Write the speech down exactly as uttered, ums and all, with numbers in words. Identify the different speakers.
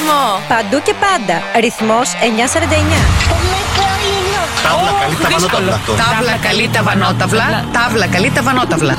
Speaker 1: ρυθμό.
Speaker 2: Παντού και πάντα. Ρυθμός εννιακόσια σαράντα εννιά.
Speaker 3: Τάβλα καλή τα βανόταυλα.
Speaker 4: Τάβλα καλή τα βανόταυλα. Τάβλα καλή τα βανόταυλα.